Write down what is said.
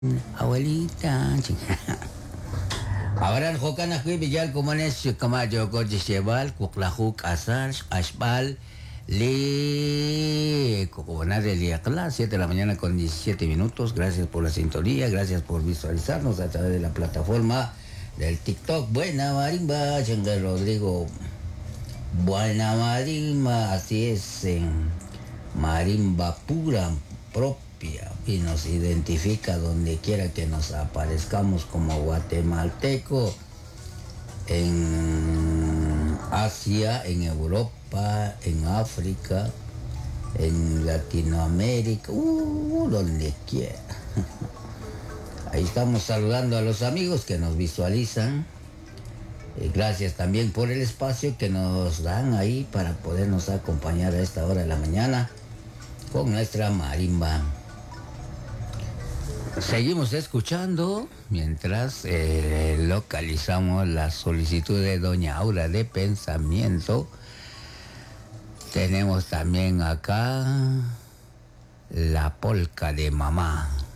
Abuelita, chica. Ahora el Jocan aquí Villal Comunes Camayo Coche Cheval, Cuclajuc, Azar, Ashbal, Le Cocobanar del Yacla, 7 de la mañana con 17 minutos. Gracias por la sintonía, gracias por visualizarnos a través de la plataforma del TikTok. Buena marimba, Changa Rodrigo. Buena marimba, así es, en marimba pura, propia, y nos identifica donde quiera que nos aparezcamos como guatemalteco, en Asia, en Europa, en África, en Latinoamérica, donde quiera. Ahí estamos saludando a los amigos que nos visualizan. Gracias también por el espacio que nos dan ahí para podernos acompañar a esta hora de la mañana con nuestra marimba. Seguimos escuchando mientras localizamos la solicitud de doña Aura de Pensamiento. Tenemos también acá la polca de mamá.